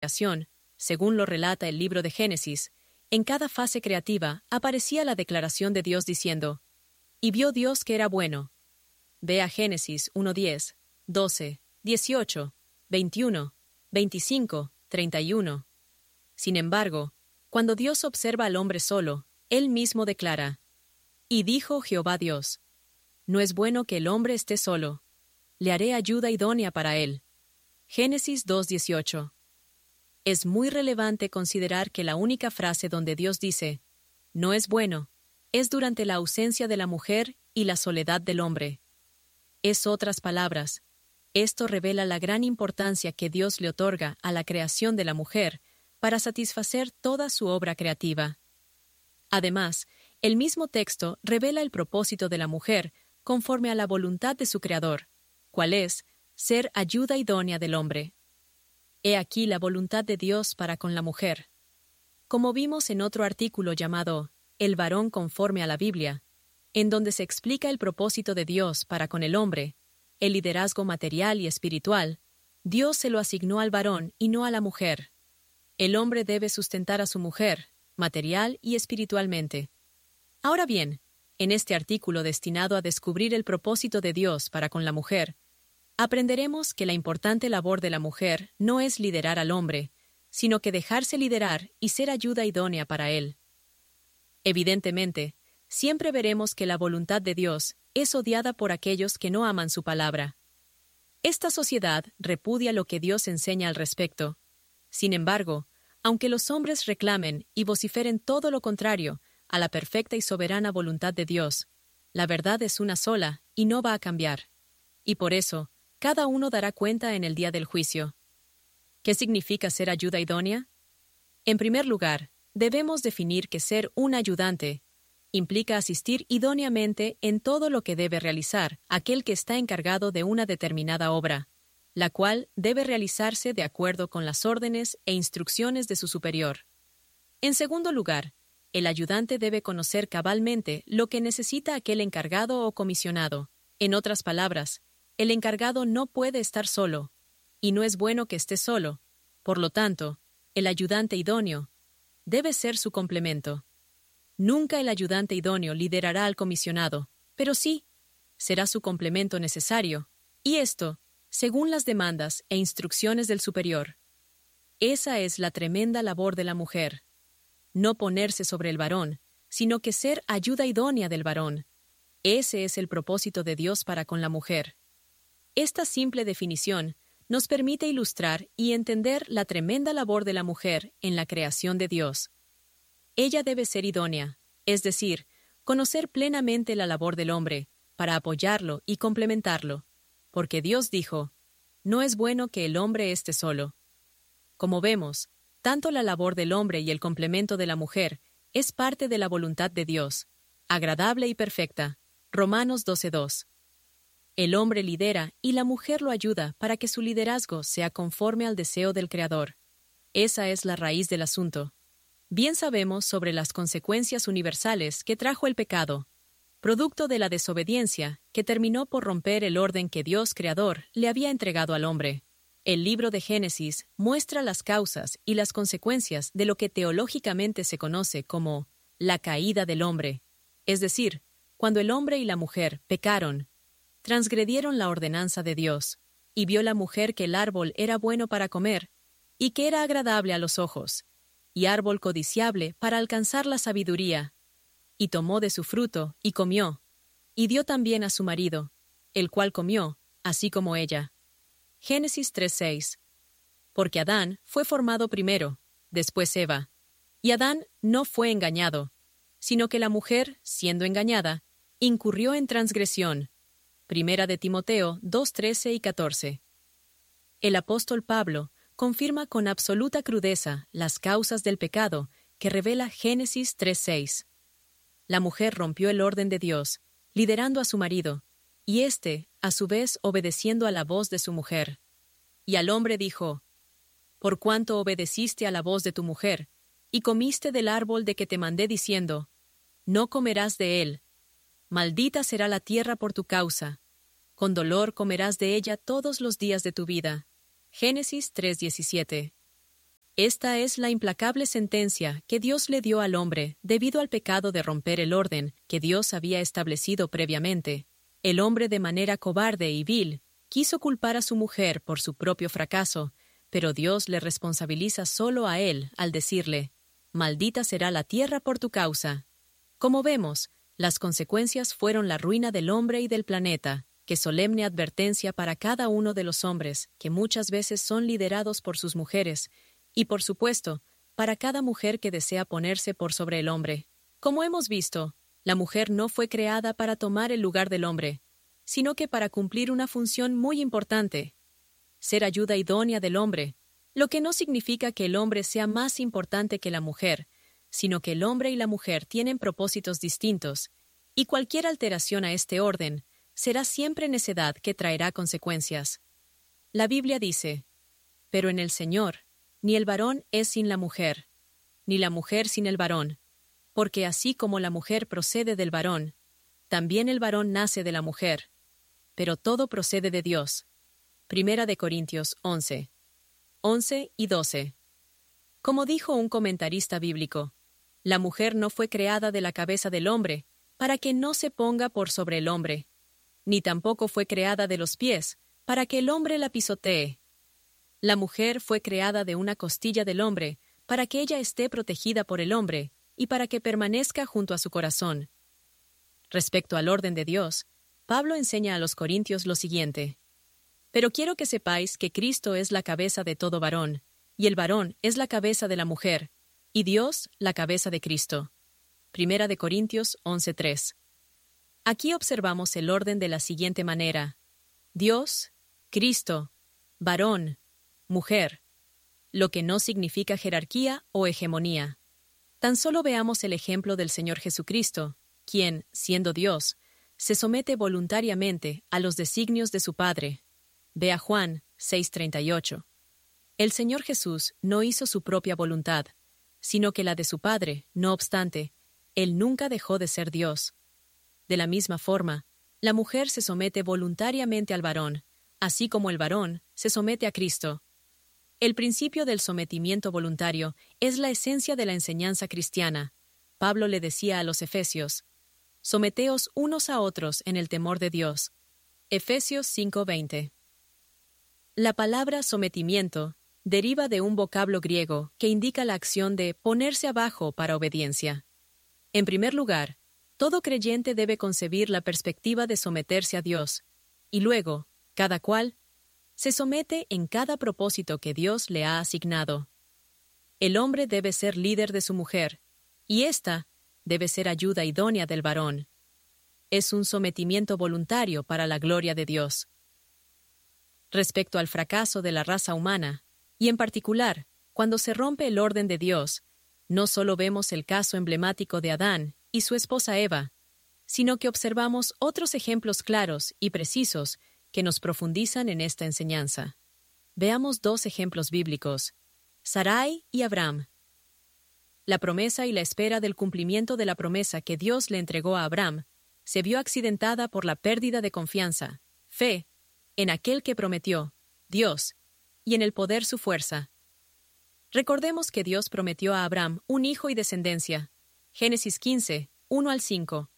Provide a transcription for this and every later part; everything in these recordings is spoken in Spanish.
creación, según lo relata el libro de Génesis, en cada fase creativa aparecía la declaración de Dios diciendo: «Y vio Dios que era bueno». Ve a Génesis 1:10, 12, 18, 21, 25, 31. Sin embargo, cuando Dios observa al hombre solo, Él mismo declara: «Y dijo Jehová Dios: no es bueno que el hombre esté solo. Le haré ayuda idónea para él». Génesis 2:18. Es muy relevante considerar que la única frase donde Dios dice «no es bueno» es durante la ausencia de la mujer y la soledad del hombre. Es otras palabras. Esto revela la gran importancia que Dios le otorga a la creación de la mujer para satisfacer toda su obra creativa. Además, el mismo texto revela el propósito de la mujer conforme a la voluntad de su Creador, cual es ser ayuda idónea del hombre. He aquí la voluntad de Dios para con la mujer. Como vimos en otro artículo llamado El varón conforme a la Biblia, en donde se explica el propósito de Dios para con el hombre, el liderazgo material y espiritual, Dios se lo asignó al varón y no a la mujer. El hombre debe sustentar a su mujer, material y espiritualmente. Ahora bien, en este artículo destinado a descubrir el propósito de Dios para con la mujer, aprenderemos que la importante labor de la mujer no es liderar al hombre, sino que dejarse liderar y ser ayuda idónea para él. Evidentemente, siempre veremos que la voluntad de Dios es odiada por aquellos que no aman su palabra. Esta sociedad repudia lo que Dios enseña al respecto. Sin embargo, aunque los hombres reclamen y vociferen todo lo contrario a la perfecta y soberana voluntad de Dios, la verdad es una sola y no va a cambiar. Y por eso, cada uno dará cuenta en el día del juicio. ¿Qué significa ser ayuda idónea? En primer lugar, debemos definir que ser un ayudante implica asistir idóneamente en todo lo que debe realizar aquel que está encargado de una determinada obra, la cual debe realizarse de acuerdo con las órdenes e instrucciones de su superior. En segundo lugar, el ayudante debe conocer cabalmente lo que necesita aquel encargado o comisionado. En otras palabras, el encargado no puede estar solo, y no es bueno que esté solo. Por lo tanto, el ayudante idóneo debe ser su complemento. Nunca el ayudante idóneo liderará al comisionado, pero sí, será su complemento necesario, y esto, según las demandas e instrucciones del superior. Esa es la tremenda labor de la mujer. No ponerse sobre el varón, sino que ser ayuda idónea del varón. Ese es el propósito de Dios para con la mujer. Esta simple definición nos permite ilustrar y entender la tremenda labor de la mujer en la creación de Dios. Ella debe ser idónea, es decir, conocer plenamente la labor del hombre, para apoyarlo y complementarlo, porque Dios dijo: «No es bueno que el hombre esté solo». Como vemos, tanto la labor del hombre y el complemento de la mujer es parte de la voluntad de Dios, agradable y perfecta. Romanos 12:2. El hombre lidera y la mujer lo ayuda para que su liderazgo sea conforme al deseo del Creador. Esa es la raíz del asunto. Bien sabemos sobre las consecuencias universales que trajo el pecado, producto de la desobediencia que terminó por romper el orden que Dios Creador le había entregado al hombre. El libro de Génesis muestra las causas y las consecuencias de lo que teológicamente se conoce como la caída del hombre, es decir, cuando el hombre y la mujer pecaron, transgredieron la ordenanza de Dios, y vio la mujer que el árbol era bueno para comer, y que era agradable a los ojos, y árbol codiciable para alcanzar la sabiduría, y tomó de su fruto, y comió, y dio también a su marido, el cual comió, así como ella. Génesis 3:6. Porque Adán fue formado primero, después Eva, y Adán no fue engañado, sino que la mujer, siendo engañada, incurrió en transgresión. Primera de Timoteo 2:13 y 14. El apóstol Pablo confirma con absoluta crudeza las causas del pecado que revela Génesis 3:6. La mujer rompió el orden de Dios, liderando a su marido, y éste, a su vez, obedeciendo a la voz de su mujer. Y al hombre dijo: «Por cuanto obedeciste a la voz de tu mujer, y comiste del árbol de que te mandé diciendo: no comerás de él. Maldita será la tierra por tu causa. Con dolor comerás de ella todos los días de tu vida». Génesis 3:17. Esta es la implacable sentencia que Dios le dio al hombre debido al pecado de romper el orden que Dios había establecido previamente. El hombre, de manera cobarde y vil, quiso culpar a su mujer por su propio fracaso, pero Dios le responsabiliza solo a él al decirle: «Maldita será la tierra por tu causa». Como vemos, las consecuencias fueron la ruina del hombre y del planeta. Qué solemne advertencia para cada uno de los hombres, que muchas veces son liderados por sus mujeres, y por supuesto, para cada mujer que desea ponerse por sobre el hombre. Como hemos visto, la mujer no fue creada para tomar el lugar del hombre, sino que para cumplir una función muy importante: ser ayuda idónea del hombre, lo que no significa que el hombre sea más importante que la mujer, sino que el hombre y la mujer tienen propósitos distintos, y cualquier alteración a este orden será siempre necedad que traerá consecuencias. La Biblia dice: «Pero en el Señor, ni el varón es sin la mujer, ni la mujer sin el varón, porque así como la mujer procede del varón, también el varón nace de la mujer, pero todo procede de Dios». Primera de Corintios 11 y 12. Como dijo un comentarista bíblico, la mujer no fue creada de la cabeza del hombre para que no se ponga por sobre el hombre, ni tampoco fue creada de los pies para que el hombre la pisotee. La mujer fue creada de una costilla del hombre para que ella esté protegida por el hombre y para que permanezca junto a su corazón. Respecto al orden de Dios, Pablo enseña a los corintios lo siguiente: «Pero quiero que sepáis que Cristo es la cabeza de todo varón, y el varón es la cabeza de la mujer, y Dios la cabeza de Cristo». Primera de Corintios 11:3. Aquí observamos el orden de la siguiente manera: Dios, Cristo, varón, mujer, lo que no significa jerarquía o hegemonía. Tan solo veamos el ejemplo del Señor Jesucristo, quien, siendo Dios, se somete voluntariamente a los designios de su Padre. Ve a Juan 6:38. El Señor Jesús no hizo su propia voluntad, sino que la de su Padre. No obstante, Él nunca dejó de ser Dios. De la misma forma, la mujer se somete voluntariamente al varón, así como el varón se somete a Cristo. El principio del sometimiento voluntario es la esencia de la enseñanza cristiana. Pablo le decía a los efesios: «Someteos unos a otros en el temor de Dios». Efesios 5:20. La palabra sometimiento deriva de un vocablo griego que indica la acción de ponerse abajo para obediencia. En primer lugar, todo creyente debe concebir la perspectiva de someterse a Dios, y luego, cada cual se somete en cada propósito que Dios le ha asignado. El hombre debe ser líder de su mujer, y ésta debe ser ayuda idónea del varón. Es un sometimiento voluntario para la gloria de Dios. Respecto al fracaso de la raza humana, y en particular, cuando se rompe el orden de Dios, no solo vemos el caso emblemático de Adán y su esposa Eva, sino que observamos otros ejemplos claros y precisos que nos profundizan en esta enseñanza. Veamos dos ejemplos bíblicos: Sarai y Abraham. La promesa y la espera del cumplimiento de la promesa que Dios le entregó a Abraham se vio accidentada por la pérdida de confianza, fe, en aquel que prometió, Dios, y en el poder su fuerza. Recordemos que Dios prometió a Abraham un hijo y descendencia. Génesis 15, 1-5.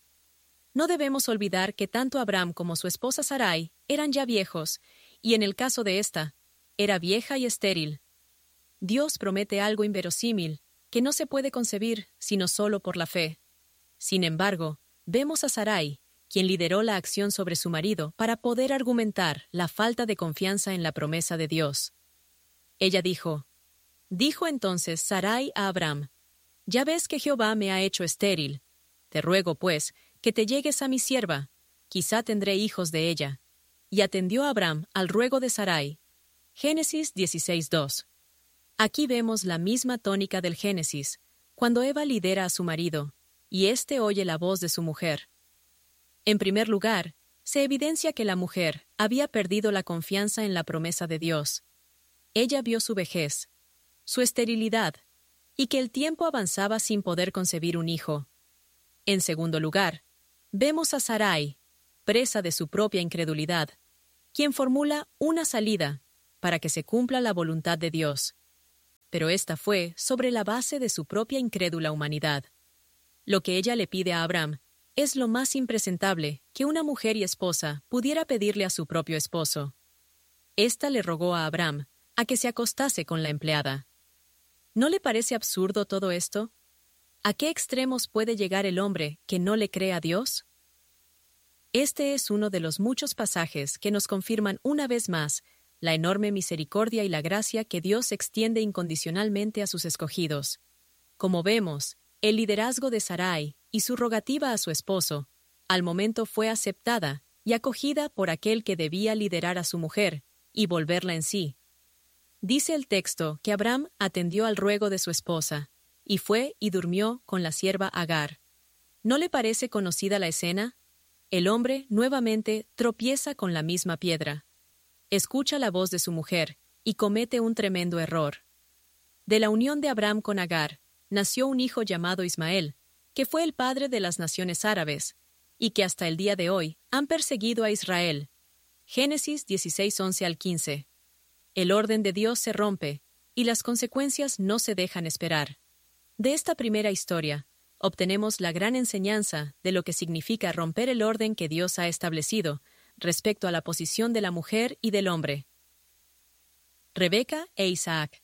No debemos olvidar que tanto Abraham como su esposa Sarai eran ya viejos, y en el caso de ésta, era vieja y estéril. Dios promete algo inverosímil, que no se puede concebir sino solo por la fe. Sin embargo, vemos a Sarai, quien lideró la acción sobre su marido para poder argumentar la falta de confianza en la promesa de Dios. Ella dijo entonces Sarai a Abraham: «Ya ves que Jehová me ha hecho estéril. Te ruego, pues, que te llegues a mi sierva, quizá tendré hijos de ella». Y atendió Abraham al ruego de Sarai. Génesis 16:2. Aquí vemos la misma tónica del Génesis, cuando Eva lidera a su marido, y éste oye la voz de su mujer. En primer lugar, se evidencia que la mujer había perdido la confianza en la promesa de Dios. Ella vio su vejez, su esterilidad, y que el tiempo avanzaba sin poder concebir un hijo. En segundo lugar, vemos a Sarai, presa de su propia incredulidad, quien formula una salida para que se cumpla la voluntad de Dios. pero esta fue sobre la base de su propia incrédula humanidad. Lo que ella le pide a Abram es lo más impresentable que una mujer y esposa pudiera pedirle a su propio esposo. Esta le rogó a Abram a que se acostase con la empleada. ¿No le parece absurdo todo esto? ¿A qué extremos puede llegar el hombre que no le cree a Dios? Este es uno de los muchos pasajes que nos confirman una vez más la enorme misericordia y la gracia que Dios extiende incondicionalmente a sus escogidos. Como vemos, el liderazgo de Sarai y su rogativa a su esposo, al momento fue aceptada y acogida por aquel que debía liderar a su mujer y volverla en sí. Dice el texto que Abram atendió al ruego de su esposa, y fue y durmió con la sierva Agar. ¿No le parece conocida la escena? El hombre nuevamente tropieza con la misma piedra. Escucha la voz de su mujer y comete un tremendo error. De la unión de Abram con Agar nació un hijo llamado Ismael, que fue el padre de las naciones árabes, y que hasta el día de hoy han perseguido a Israel. Génesis 16:11 al 15. El orden de Dios se rompe, y las consecuencias no se dejan esperar. De esta primera historia, obtenemos la gran enseñanza de lo que significa romper el orden que Dios ha establecido respecto a la posición de la mujer y del hombre. Rebeca e Isaac.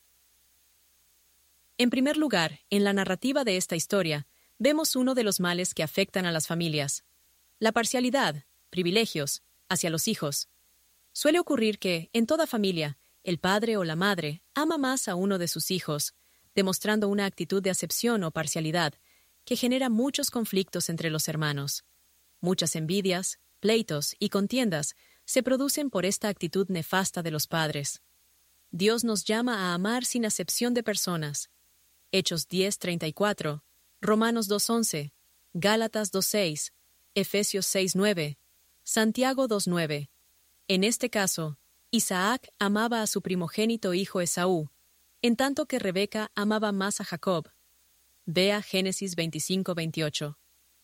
En primer lugar, en la narrativa de esta historia, vemos uno de los males que afectan a las familias: la parcialidad, privilegios, hacia los hijos. Suele ocurrir que, en toda familia, el padre o la madre ama más a uno de sus hijos, demostrando una actitud de acepción o parcialidad que genera muchos conflictos entre los hermanos. Muchas envidias, pleitos y contiendas se producen por esta actitud nefasta de los padres. Dios nos llama a amar sin acepción de personas. Hechos 10:34, Romanos 2:11, Gálatas 2:6, Efesios 6:9, Santiago 2:9. En este caso, Isaac amaba a su primogénito hijo Esaú, en tanto que Rebeca amaba más a Jacob. Vea Génesis 25:28.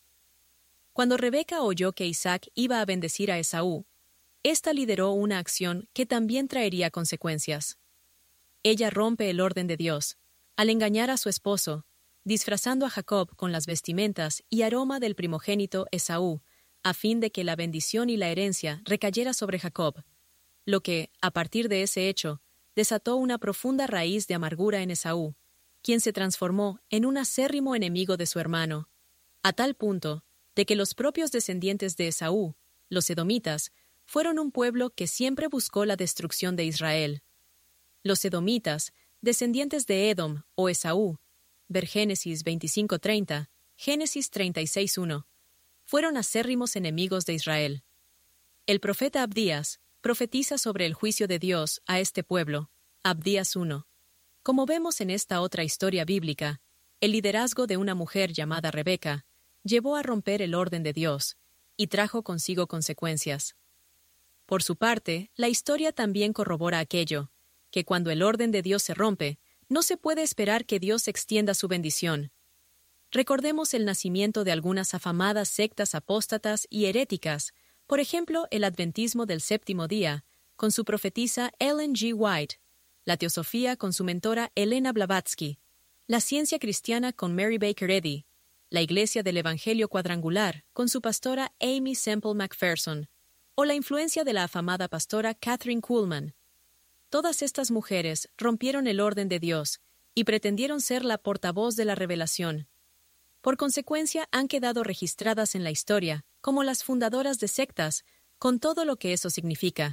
Cuando Rebeca oyó que Isaac iba a bendecir a Esaú, ésta lideró una acción que también traería consecuencias. Ella rompe el orden de Dios, al engañar a su esposo, disfrazando a Jacob con las vestimentas y aroma del primogénito Esaú, a fin de que la bendición y la herencia recayera sobre Jacob, lo que, a partir de ese hecho, desató una profunda raíz de amargura en Esaú, quien se transformó en un acérrimo enemigo de su hermano, a tal punto de que los propios descendientes de Esaú, los edomitas, fueron un pueblo que siempre buscó la destrucción de Israel. Los edomitas, descendientes de Edom o Esaú, ver Génesis 25:30, Génesis 36:1, fueron acérrimos enemigos de Israel. El profeta Abdías profetiza sobre el juicio de Dios a este pueblo, Abdías 1. Como vemos en esta otra historia bíblica, el liderazgo de una mujer llamada Rebeca llevó a romper el orden de Dios y trajo consigo consecuencias. Por su parte, la historia también corrobora aquello, que cuando el orden de Dios se rompe, no se puede esperar que Dios extienda su bendición. Recordemos el nacimiento de algunas afamadas sectas apóstatas y heréticas, por ejemplo, el adventismo del séptimo día, con su profetisa Ellen G. White, la teosofía con su mentora Elena Blavatsky, la ciencia cristiana con Mary Baker Eddy, la Iglesia del Evangelio Cuadrangular con su pastora Amy Semple McPherson, o la influencia de la afamada pastora Catherine Kuhlman. Todas estas mujeres rompieron el orden de Dios y pretendieron ser la portavoz de la revelación. Por consecuencia, han quedado registradas en la historia como las fundadoras de sectas, con todo lo que eso significa.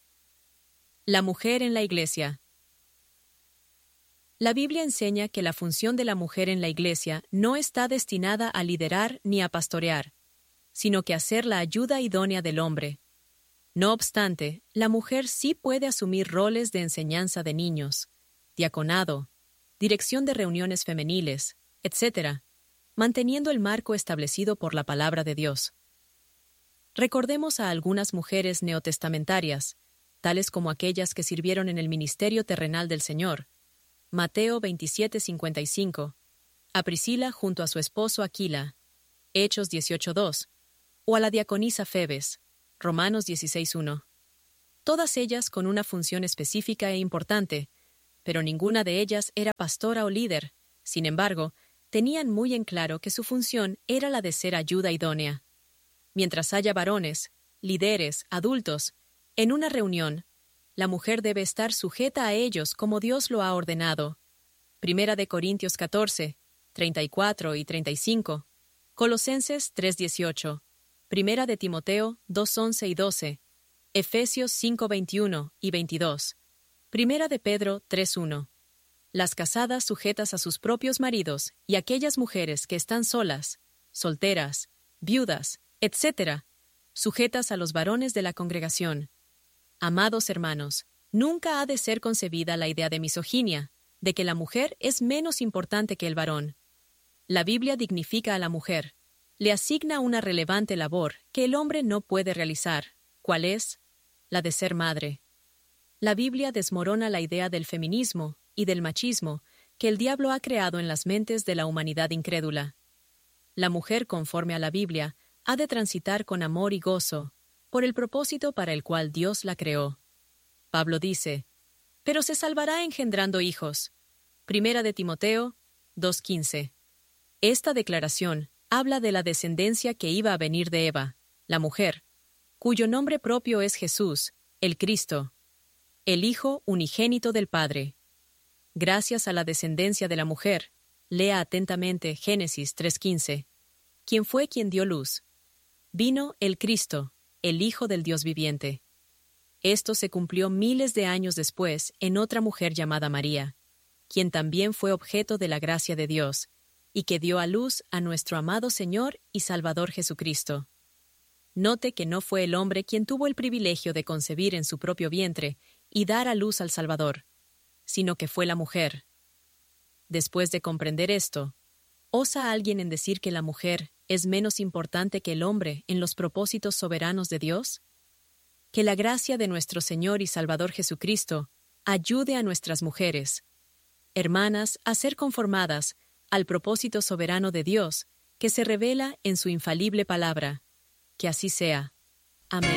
La mujer en la Iglesia. La Biblia enseña que la función de la mujer en la Iglesia no está destinada a liderar ni a pastorear, sino que a ser la ayuda idónea del hombre. No obstante, la mujer sí puede asumir roles de enseñanza de niños, diaconado, dirección de reuniones femeniles, etc., manteniendo el marco establecido por la palabra de Dios. Recordemos a algunas mujeres neotestamentarias, tales como aquellas que sirvieron en el ministerio terrenal del Señor, Mateo 27:55, a Priscila junto a su esposo Aquila, Hechos 18:2, o a la diaconisa Febes, Romanos 16:1. Todas ellas con una función específica e importante, pero ninguna de ellas era pastora o líder. Sin embargo, tenían muy en claro que su función era la de ser ayuda idónea. Mientras haya varones, líderes, adultos, en una reunión, la mujer debe estar sujeta a ellos como Dios lo ha ordenado. 1 Corintios 14, 34 y 35, Colosenses 3:18, 1 Timoteo 2:11 y 12, Efesios 5:21 y 22, 1 Pedro 3:1. Las casadas sujetas a sus propios maridos y aquellas mujeres que están solas, solteras, viudas, etc., sujetas a los varones de la congregación. Amados hermanos, nunca ha de ser concebida la idea de misoginia, de que la mujer es menos importante que el varón. La Biblia dignifica a la mujer, le asigna una relevante labor que el hombre no puede realizar. ¿Cuál es? La de ser madre. La Biblia desmorona la idea del feminismo y del machismo que el diablo ha creado en las mentes de la humanidad incrédula. La mujer, conforme a la Biblia, ha de transitar con amor y gozo, por el propósito para el cual Dios la creó. Pablo dice, pero se salvará engendrando hijos. 1 Timoteo 2:15. Esta declaración habla de la descendencia que iba a venir de Eva, la mujer, cuyo nombre propio es Jesús, el Cristo, el Hijo unigénito del Padre. Gracias a la descendencia de la mujer, lea atentamente Génesis 3:15, ¿quién fue quien dio luz? Vino el Cristo, el Hijo del Dios viviente. Esto se cumplió miles de años después en otra mujer llamada María, quien también fue objeto de la gracia de Dios, y que dio a luz a nuestro amado Señor y Salvador Jesucristo. Note que no fue el hombre quien tuvo el privilegio de concebir en su propio vientre y dar a luz al Salvador, sino que fue la mujer. Después de comprender esto, ¿osa alguien en decir que la mujer es menos importante que el hombre en los propósitos soberanos de Dios? Que la gracia de nuestro Señor y Salvador Jesucristo ayude a nuestras mujeres, hermanas, a ser conformadas al propósito soberano de Dios que se revela en su infalible palabra. Que así sea. Amén.